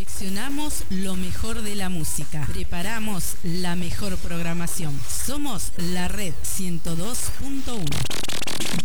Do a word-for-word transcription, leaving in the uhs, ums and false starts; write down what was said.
Seleccionamos lo mejor de la música. Preparamos la mejor programación. Somos la Red ciento dos punto uno.